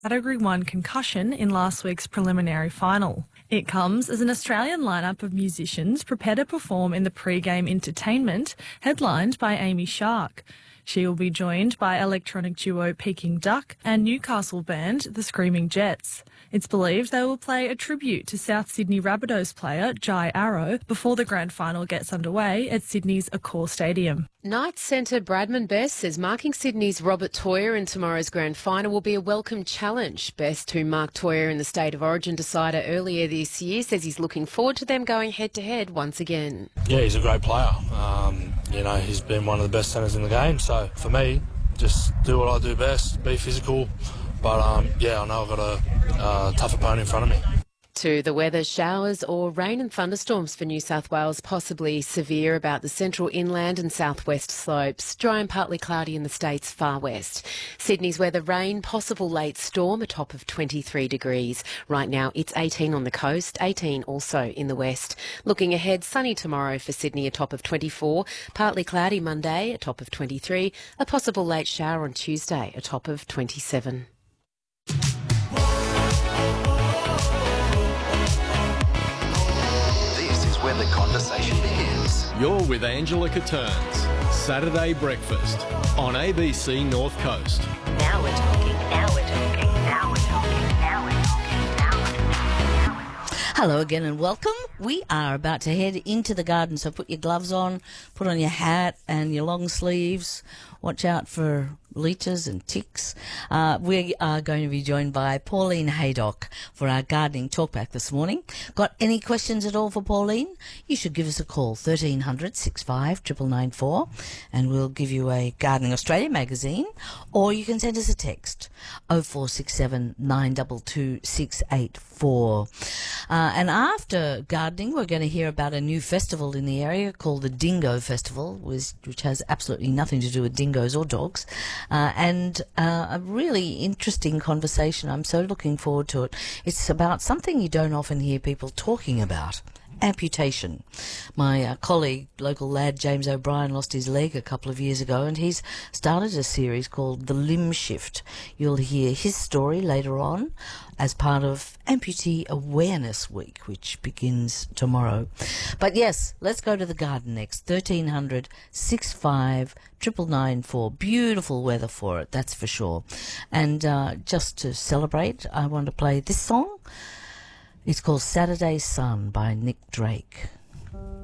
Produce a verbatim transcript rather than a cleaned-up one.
Category one concussion in last week's preliminary final. It comes as an Australian lineup of musicians prepare to perform in the pre-game entertainment, headlined by Amy Shark. She will be joined by electronic duo Peking Duck and Newcastle band The Screaming Jets. It's believed they will play a tribute to South Sydney Rabbitohs player Jai Arrow before the grand final gets underway at Sydney's Accor Stadium. Knights centre Bradman Best says marking Sydney's Robert Toyer in tomorrow's grand final will be a welcome challenge. Best, who marked Toyer in the State of Origin decider earlier this year, says he's looking forward to them going head-to-head once again. Yeah, he's a great player. Um, you know, he's been one of the best centres in the game. So for me, just do what I do best, be physical. But um, yeah, I know I've got a uh, tough opponent in front of me. To the weather, showers or rain and thunderstorms for New South Wales, possibly severe about the central inland and southwest slopes. Dry and partly cloudy in the state's far west. Sydney's weather, rain, possible late storm, a top of twenty-three degrees. Right now it's eighteen on the coast, eighteen also in the west. Looking ahead, sunny tomorrow for Sydney, a top of twenty-four. Partly cloudy Monday, a top of twenty-three. A possible late shower on Tuesday, a top of twenty-seven. Where the conversation begins. You're with Angela Catterns. Saturday Breakfast on A B C North Coast. Now we're talking, now we're talking, now we're talking, now we're talking, now we're talking, now we're talking. Hello again and welcome. We are about to head into the garden, so put your gloves on, put on your hat and your long sleeves. Watch out for leeches and ticks. Uh, we are going to be joined by Pauline Haydock for our gardening talkback this morning. Got any questions at all for Pauline? You should give us a call, thirteen hundred, sixty-five, nine nine nine four, and we'll give you a Gardening Australia magazine, or you can send us a text, oh four six seven, nine two two, six eight four. Uh, and after gardening, we're going to hear about a new festival in the area called the Dingo Festival, which, which has absolutely nothing to do with dingoes or dogs. Uh, and uh, a really interesting conversation. I'm so looking forward to it. It's about something you don't often hear people talking about. Amputation. My uh, colleague, local lad James O'Brien, lost his leg a couple of years ago, and he's started a series called The Limb Shift. You'll hear his story later on as part of Amputee Awareness Week, which begins tomorrow. But yes, let's go to the garden next. thirteen hundred, sixty-five, nine nine nine four. Beautiful weather for it, that's for sure. And uh, just to celebrate, I want to play this song. It's called Saturday Sun by Nick Drake.